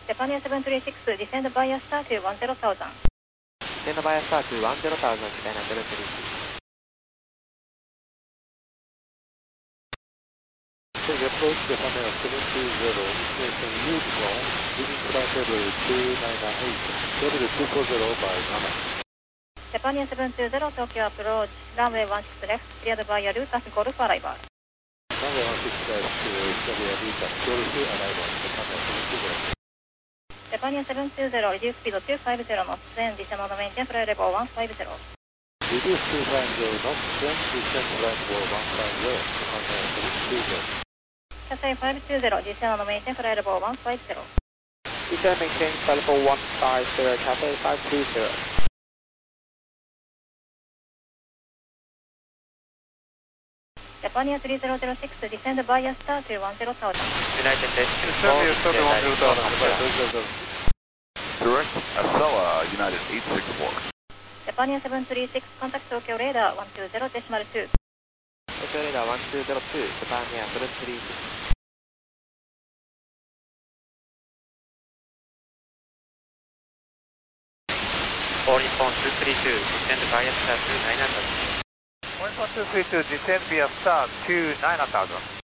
Japan 736, descend via star to 10,000. Descend via star to 10,000, Japan 736. So you approach Japan 720, destination Yukon, leaving flight level 298, level 240 by 7. Japan 720, Tokyo approach, runway 16 left, cleared via Lucas Golf arrival. Runway 16 left, cleared via Lucas Golf arrival, Japan 720. Japan 720, reduce speed 250 knots, then descend on maintain flight level 150. Reduce 250 knots, then descend flight level 150, Japan 720. Cathay 520, descend on maintain flight level 150. Descend maintain flight level 150, Cathay 520. Japan 3006, descend via star to 10,000. United Destination Direct Acela, United 864. Japan 736, contact Tokyo radar 120.2. Tokyo radar 1202, Japan 736. All Nippon 232, descend via star to 900. All Nippon 232, descend via star to 9,000.